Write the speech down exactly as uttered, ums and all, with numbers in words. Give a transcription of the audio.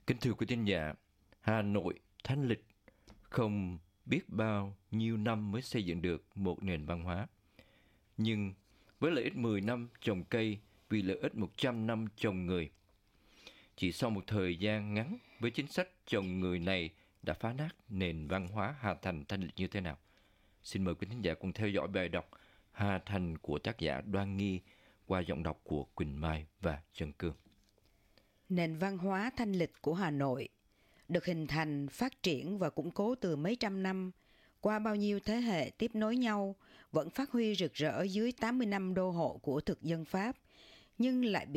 Kính thưa quý thính giả, Hà Nội thanh lịch không biết bao nhiêu năm mới xây dựng được một nền văn hóa. Nhưng với lợi ích mười năm trồng cây vì lợi ích một trăm năm trồng người, chỉ sau một thời gian ngắn với chính sách trồng người này đã phá nát nền văn hóa Hà Thành thanh lịch như thế nào? Xin mời quý thính giả cùng theo dõi bài đọc Hà Thành của tác giả Đoan Nghi qua giọng đọc của Quỳnh Mai và Trần Cương. Nền văn hóa thanh lịch của Hà Nội được hình thành, phát triển và củng cố từ mấy trăm năm, qua bao nhiêu thế hệ tiếp nối nhau, vẫn phát huy rực rỡ dưới tám mươi năm đô hộ của thực dân Pháp, nhưng lại